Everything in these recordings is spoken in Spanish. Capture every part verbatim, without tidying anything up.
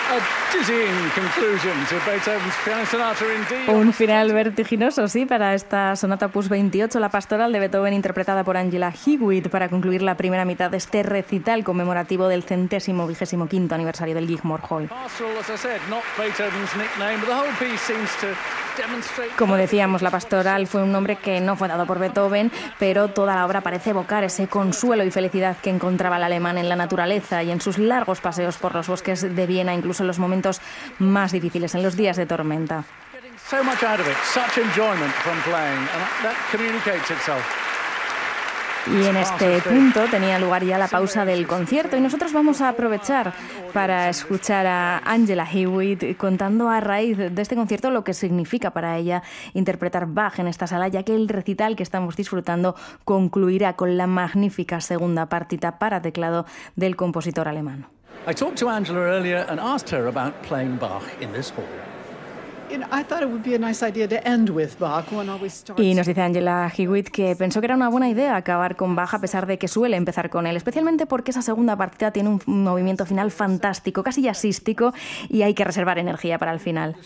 Un final vertiginoso, sí, para esta sonata opus veintiocho, la pastoral de Beethoven, interpretada por Angela Hewitt, para concluir la primera mitad de este recital conmemorativo del centésimo vigésimo quinto aniversario del Wigmore Hall. Como decíamos, la pastoral fue un nombre que no fue dado por Beethoven, pero toda la obra parece evocar ese consuelo y felicidad que encontraba el alemán en la naturaleza y en sus largos paseos por los bosques de Viena, incluso en los momentos más difíciles, en los días de tormenta. Y en este punto tenía lugar ya la pausa del concierto y nosotros vamos a aprovechar para escuchar a Angela Hewitt contando a raíz de este concierto lo que significa para ella interpretar Bach en esta sala, ya que el recital que estamos disfrutando concluirá con la magnífica segunda partita para teclado del compositor alemán. I talked to Angela earlier and asked her about playing Bach in this hall. Y nos dice Angela Hewitt que pensó que era una buena idea acabar con Bach a pesar de que suele empezar con él, especialmente porque esa segunda partida tiene un movimiento final fantástico, casi jazzístico, y hay que reservar energía para el final.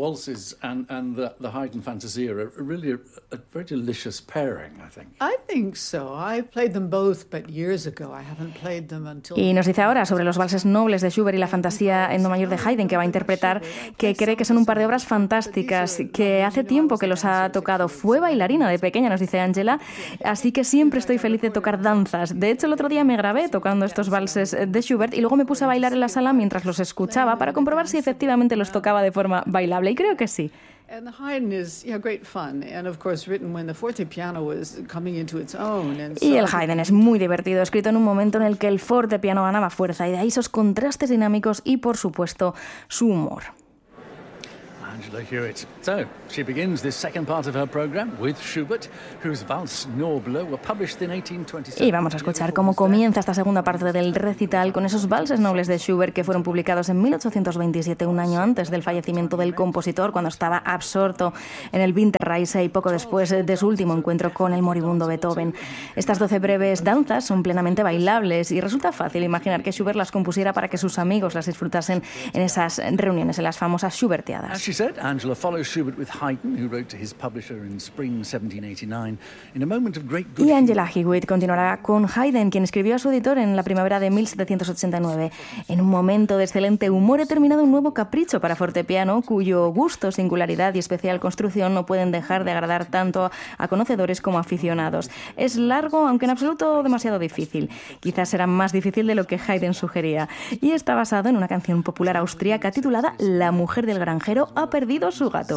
Y nos dice ahora sobre los valses nobles de Schubert y la fantasía en do mayor de Haydn, que va a interpretar, que cree que son un par de obras fantásticas, que hace tiempo que los ha tocado. Fue bailarina de pequeña, nos dice Angela, así que siempre estoy feliz de tocar danzas. De hecho, el otro día me grabé tocando estos valses de Schubert y luego me puse a bailar en la sala mientras los escuchaba para comprobar si efectivamente los tocaba de forma bailable, y creo que sí. And the Haydn is yeah, great fun, and of course written when the forte piano was coming into its own. And so y el Haydn es muy divertido, escrito en un momento en el que el forte piano ganaba fuerza, y de ahí esos contrastes dinámicos y, por supuesto, su humor. Angela Hewitt. So, she begins this second part of her program with Schubert, whose Valse Noble were published in eighteen twenty-seven. Y vamos a escuchar cómo comienza esta segunda parte del recital con esos valses nobles de Schubert que fueron publicados en mil ochocientos veintisiete, un año antes del fallecimiento del compositor, cuando estaba absorto en el Winterreise y poco después de su último encuentro con el moribundo Beethoven. Estas doce breves danzas son plenamente bailables y resulta fácil imaginar que Schubert las compusiera para que sus amigos las disfrutasen en esas reuniones, en las famosas Schubertiadas. Angela follows Schubert with Haydn, who wrote to his publisher in spring seventeen eighty-nine, in a moment of great good. Y Angela Hewitt continuará con Haydn, quien escribió a su editor en la primavera de mil setecientos ochenta y nueve. En un momento de excelente humor he terminado un nuevo capricho para fortepiano, cuyo gusto, singularidad y especial construcción no pueden dejar de agradar tanto a conocedores como a aficionados. Es largo, aunque en absoluto demasiado difícil. Quizás será más difícil de lo que Haydn sugería. Y está basado en una canción popular austríaca titulada La mujer del granjero ha perdido su gato.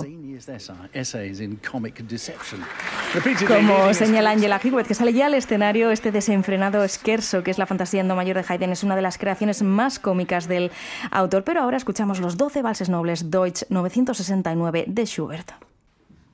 Como señala Angela Hewitt, que sale ya al escenario, este desenfrenado scherzo, que es la fantasía en do mayor de Haydn, es una de las creaciones más cómicas del autor. Pero ahora escuchamos los doce valses nobles Deutsch novecientos sesenta y nueve de Schubert.